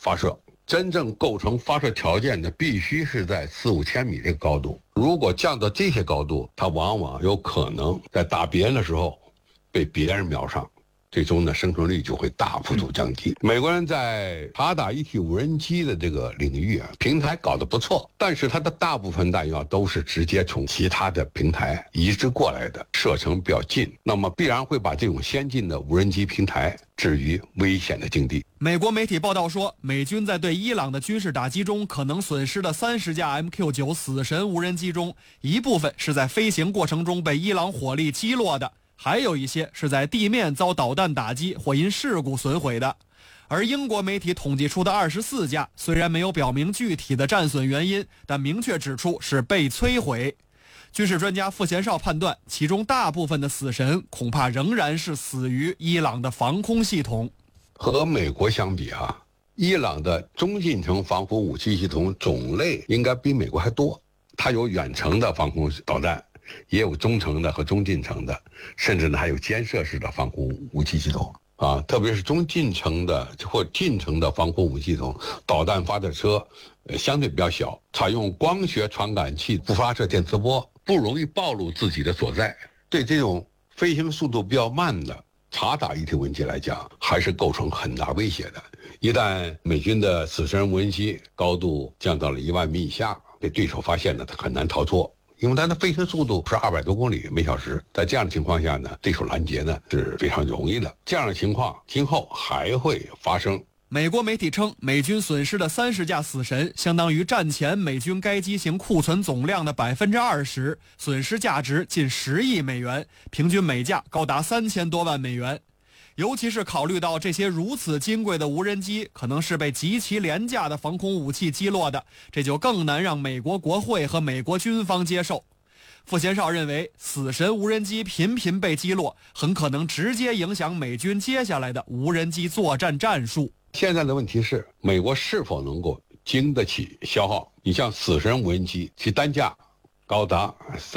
发射。真正构成发射条件的必须是在4-5千米这个高度，如果降到这些高度，它往往有可能在打别人的时候被别人瞄上，最终呢生存率就会大幅度降低。美国人在察打一体无人机的这个领域平台搞得不错，但是它的大部分弹药都是直接从其他的平台移植过来的，射程比较近，那么必然会把这种先进的无人机平台置于危险的境地。 美国媒体报道说，美军在对伊朗的军事打击中可能损失的30架 MQ-9 死神无人机中，一部分是在飞行过程中被伊朗火力击落的，还有一些是在地面遭导弹打击或因事故损毁的。而英国媒体统计出的24架，虽然没有表明具体的战损原因，但明确指出是被摧毁。军事专家傅贤少判断，其中大部分的死神恐怕仍然是死于伊朗的防空系统。 和美国相比伊朗的中近程防空武器系统种类应该比美国还多，它有远程的防空导弹，也有中程的和中近程的，甚至呢还有肩射式的防空武器系统特别是中近程的或近程的防空武器系统，导弹发射车相对比较小，采用光学传感器不发射电磁波，不容易暴露自己的所在。对这种飞行速度比较慢的察打一体无人机来讲，还是构成很大威胁的。一旦美军的死神无人机高度降到了1万米以下，被对手发现了，它很难逃脱，因为它的飞行速度是200多公里每小时。在这样的情况下呢，对手拦截呢是非常容易的。这样的情况今后还会发生。 美国媒体称，美军损失的30架死神相当于战前美军该机型库存总量的20%，损失价值近10亿美元，平均每架高达3000多万美元。尤其是考虑到这些如此金贵的无人机可能是被极其廉价的防空武器击落的，这就更难让美国国会和美国军方接受。傅贤少认为，死神无人机频频被击落，很可能直接影响美军接下来的无人机作战战术。 现在的问题是，美国是否能够经得起消耗？你像死神无人机，其单价高达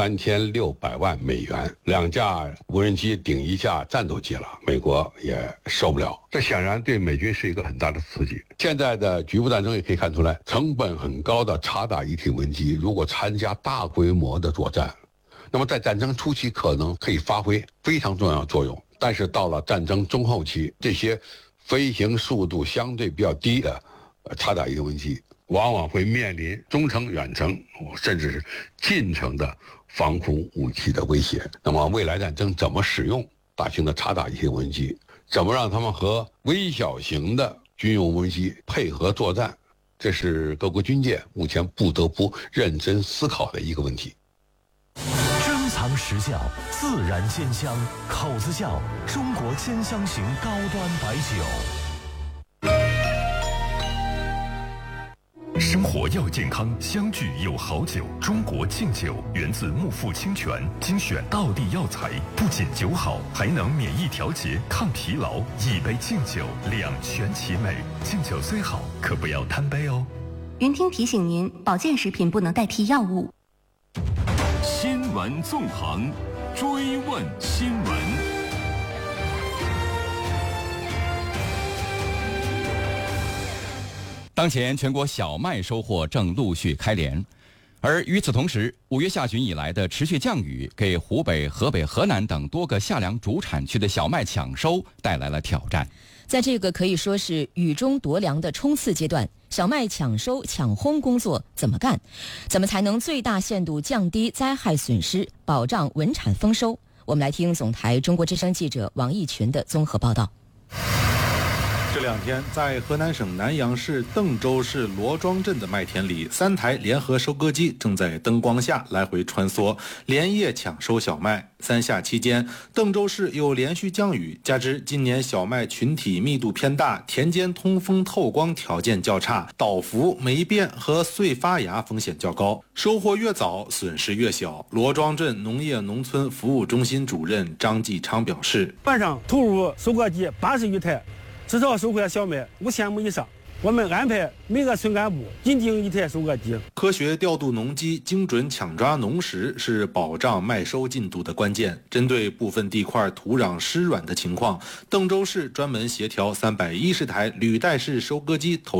3600万美元，2架无人机顶1架战斗机了，美国也受不了。这显然对美军是一个很大的刺激。现在的局部战争也可以看出来，成本很高的察打一体无人机如果参加大规模的作战，那么在战争初期可能可以发挥非常重要的作用，但是到了战争中后期，这些飞行速度相对比较低的察打一体无人机往往会面临中程、远程甚至是近程的防空武器的威胁。那么未来战争怎么使用大型的察打一体无人机，怎么让他们和微小型的军用无人机配合作战，这是各国军界目前不得不认真思考的一个问题。 珍藏实窖，自然鲜香，口子窖，中国兼香型高端白酒。生活要健康，相聚有好酒。中国敬酒源自木富清泉，精选道地药材，不仅酒好，还能免疫调节、抗疲劳。一杯敬酒，两全其美。敬酒虽好，可不要贪杯哦。 云听提醒您，保健食品不能代替药物。 新闻纵横，追问新闻。 当前全国小麦收获正陆续开镰，而与此同时，5月下旬以来的持续降雨给湖北、河北、河南等多个夏粮主产区的小麦抢收带来了挑战。 在这个可以说是雨中夺粮的冲刺阶段，小麦抢收抢烘工作怎么干？怎么才能最大限度降低灾害损失，保障稳产丰收？我们来听总台中国之声记者王义群的综合报道。 这2天，在河南省南阳市邓州市罗庄镇的麦田里，3台联合收割机正在灯光下来回穿梭，连夜抢收小麦。3夏期间，邓州市又连续降雨，加之今年小麦群体密度偏大，田间通风透光条件较差，倒伏、霉变和穗发芽风险较高。收获越早，损失越小。罗庄镇农业农村服务中心主任张继昌表示： 晚上投入收割机80余台，至少收获小麦5000亩以上。我们安排每个村干部紧盯1台收割机。 科学调度农机，精准抢抓农时是保障麦收进度的关键。针对部分地块土壤湿软的情况，邓州市专门协调310台履带式收割机投